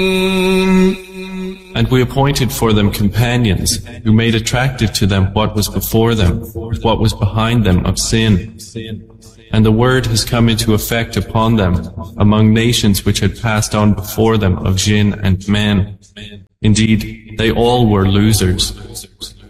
And we appointed for them companions, who made attractive to them what was before them, with what was behind them of sin. And the word has come into effect upon them, among nations which had passed on before them of jinn and men. Indeed, they all were losers.